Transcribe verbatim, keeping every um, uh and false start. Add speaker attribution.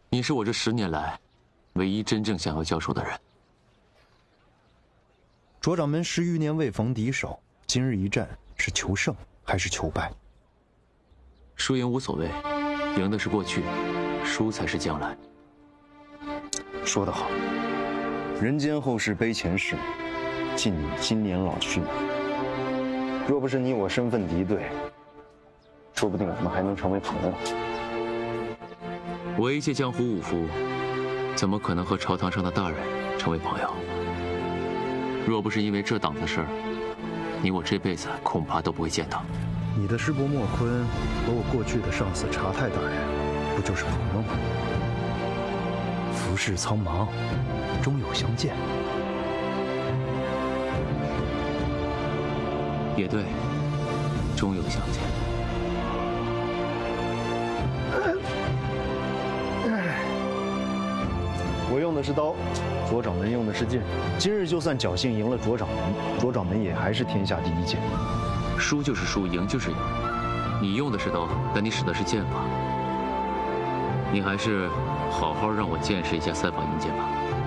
Speaker 1: 你是我这十年来唯一真正想要交手的人。
Speaker 2: 卓掌门十余年未逢敌手，今日一战是求胜还是求败？
Speaker 1: 输赢无所谓，赢的是过去，输才是将来。
Speaker 2: 说得好，人间后事悲前事，敬你今年老去。若不是你我身份敌对，说不定我们还能成为朋友。
Speaker 1: 我一介江湖武夫，怎么可能和朝堂上的大人成为朋友？若不是因为这档子事儿，你我这辈子恐怕都不会见到。
Speaker 2: 你的师伯莫坤和我过去的上司查太大人，不就是朋友吗？浮世苍茫，终有相见。
Speaker 1: 也对，终有相见。
Speaker 2: 我用的是刀，卓掌门用的是剑。今日就算侥幸赢了卓掌门，卓掌门也还是天下第一剑。
Speaker 1: 输就是输，赢就是赢。你用的是刀，但你使的是剑法。你还是好好让我见识一下三法阴剑吧。